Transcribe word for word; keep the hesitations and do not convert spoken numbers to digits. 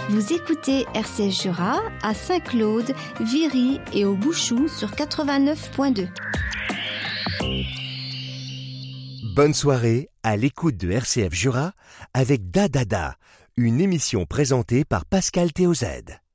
Vous écoutez R C F Jura à Saint-Claude, Viry et au Bouchou sur quatre-vingt-neuf point deux. Bonne soirée à l'écoute de R C F Jura avec Da Da Da, une émission présentée par Pascal Théozède.